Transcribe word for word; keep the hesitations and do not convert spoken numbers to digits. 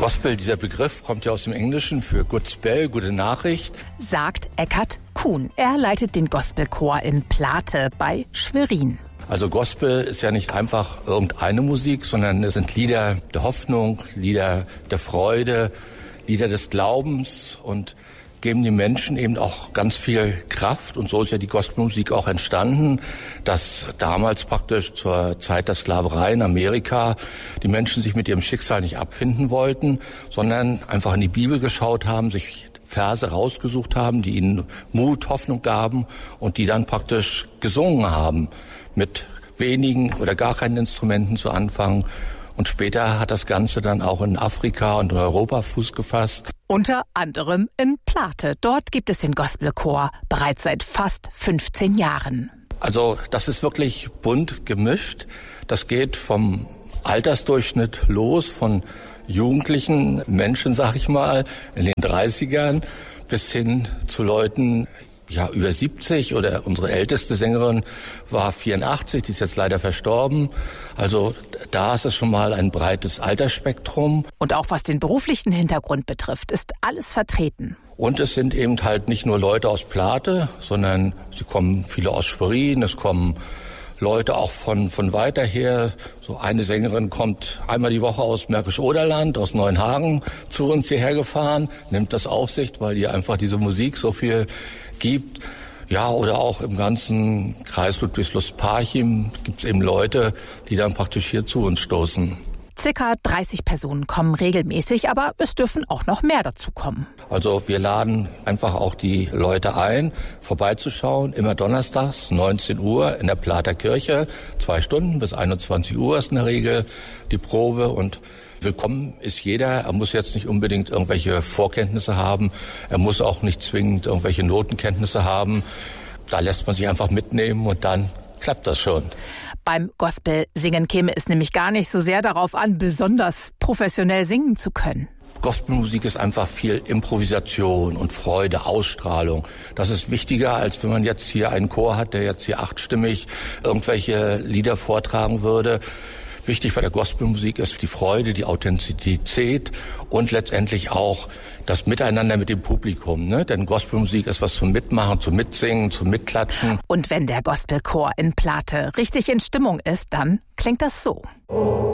Gospel, dieser Begriff kommt ja aus dem Englischen für Good Spell, gute Nachricht. Sagt Eckart Kuhn. Er leitet den Gospelchor in Plate bei Schwerin. Also Gospel ist ja nicht einfach irgendeine Musik, sondern es sind Lieder der Hoffnung, Lieder der Freude, Lieder des Glaubens und geben den Menschen eben auch ganz viel Kraft. Und so ist ja die Gospelmusik auch entstanden, dass damals praktisch zur Zeit der Sklaverei in Amerika die Menschen sich mit ihrem Schicksal nicht abfinden wollten, sondern einfach in die Bibel geschaut haben, sich Verse rausgesucht haben, die ihnen Mut, Hoffnung gaben und die dann praktisch gesungen haben, mit wenigen oder gar keinen Instrumenten zu Anfang. Und später hat das Ganze dann auch in Afrika und in Europa Fuß gefasst. Unter anderem in Plate. Dort gibt es den Gospelchor bereits seit fast fünfzehn Jahren. Also das ist wirklich bunt gemischt. Das geht vom Altersdurchschnitt los, von jugendlichen Menschen, sag ich mal, in den dreißigern bis hin zu Leuten, ja, über siebzig, oder unsere älteste Sängerin war vierundachtzig, die ist jetzt leider verstorben. Also da ist es schon mal ein breites Altersspektrum. Und auch was den beruflichen Hintergrund betrifft, ist alles vertreten. Und es sind eben halt nicht nur Leute aus Plate, sondern sie kommen viele aus Schwerin, es kommen Leute auch von von weiter her. So eine Sängerin kommt einmal die Woche aus Märkisch-Oderland, aus Neuenhagen zu uns hierher gefahren, nimmt das auf sich, weil ihr einfach diese Musik so viel gibt. Ja, oder auch im ganzen Kreis Ludwigslust-Parchim gibt es eben Leute, die dann praktisch hier zu uns stoßen. Circa dreißig Personen kommen regelmäßig, aber es dürfen auch noch mehr dazu kommen. Also wir laden einfach auch die Leute ein, vorbeizuschauen. Immer donnerstags, neunzehn Uhr in der Plater Kirche. Zwei Stunden bis einundzwanzig Uhr ist in der Regel die Probe. Und willkommen ist jeder. Er muss jetzt nicht unbedingt irgendwelche Vorkenntnisse haben. Er muss auch nicht zwingend irgendwelche Notenkenntnisse haben. Da lässt man sich einfach mitnehmen und dann klappt das schon. Beim Gospel-Singen käme es nämlich gar nicht so sehr darauf an, besonders professionell singen zu können. Gospelmusik ist einfach viel Improvisation und Freude, Ausstrahlung. Das ist wichtiger, als wenn man jetzt hier einen Chor hat, der jetzt hier achtstimmig irgendwelche Lieder vortragen würde. Wichtig bei der Gospelmusik ist die Freude, die Authentizität und letztendlich auch das Miteinander mit dem Publikum. Ne? Denn Gospelmusik ist was zum Mitmachen, zum Mitsingen, zum Mitklatschen. Und wenn der Gospelchor in Plate richtig in Stimmung ist, dann klingt das so.